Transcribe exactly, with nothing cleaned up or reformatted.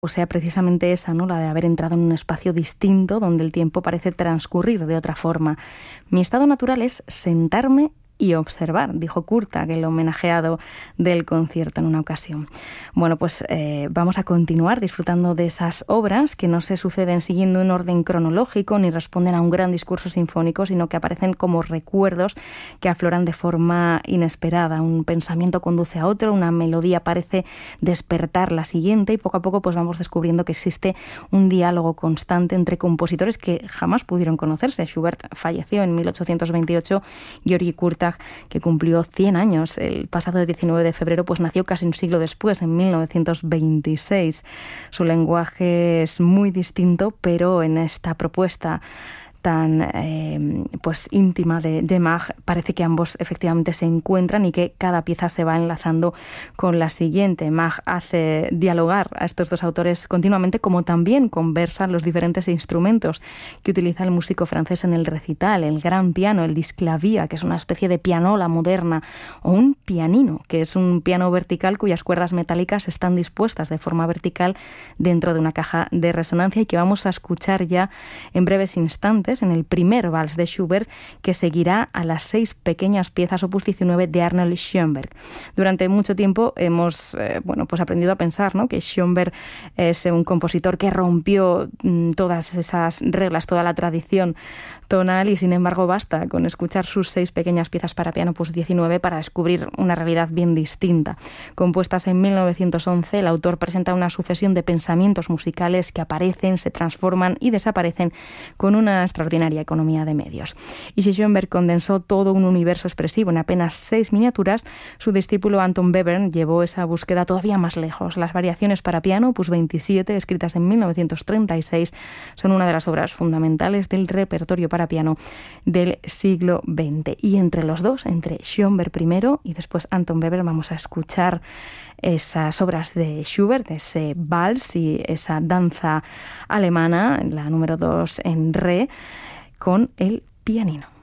o sea precisamente esa, ¿no? La de haber entrado en un espacio distinto donde el tiempo parece transcurrir de otra forma. Mi estado natural es sentarme y observar, dijo Kurtág, el homenajeado del concierto en una ocasión. Bueno, pues eh, vamos a continuar disfrutando de esas obras que no se suceden siguiendo un orden cronológico ni responden a un gran discurso sinfónico, sino que aparecen como recuerdos que afloran de forma inesperada. Un pensamiento conduce a otro, una melodía parece despertar la siguiente y poco a poco pues vamos descubriendo que existe un diálogo constante entre compositores que jamás pudieron conocerse. Schubert falleció en mil ochocientos veintiocho, György Kurtág, que cumplió cien años el pasado diecinueve de febrero, pues nació casi un siglo después, en mil novecientos veintiséis. Su lenguaje es muy distinto, pero en esta propuesta tan eh, pues íntima de, de Mach, parece que ambos efectivamente se encuentran y que cada pieza se va enlazando con la siguiente. Mach hace dialogar a estos dos autores continuamente, como también conversan los diferentes instrumentos que utiliza el músico francés en el recital: el gran piano, el disclavia, que es una especie de pianola moderna, o un pianino, que es un piano vertical cuyas cuerdas metálicas están dispuestas de forma vertical dentro de una caja de resonancia y que vamos a escuchar ya en breves instantes en el primer vals de Schubert, que seguirá a las seis pequeñas piezas opus diecinueve de Arnold Schoenberg. Durante mucho tiempo hemos eh, bueno, pues aprendido a pensar, ¿no?, que Schoenberg es un compositor que rompió mm, todas esas reglas, toda la tradición tonal, y sin embargo basta con escuchar sus seis pequeñas piezas para piano opus diecinueve para descubrir una realidad bien distinta. Compuestas en mil novecientos once, el autor presenta una sucesión de pensamientos musicales que aparecen, se transforman y desaparecen con una extraordinaria economía de medios. Y si Schoenberg condensó todo un universo expresivo en apenas seis miniaturas, su discípulo Anton Webern llevó esa búsqueda todavía más lejos. Las variaciones para piano opus veintisiete, escritas en mil novecientos treinta y seis, son una de las obras fundamentales del repertorio para piano del siglo veinte. Y entre los dos, entre Schoenberg primero y después Anton Webern, vamos a escuchar esas obras de Schubert, ese vals y esa danza alemana, la número dos en re, con el pianino.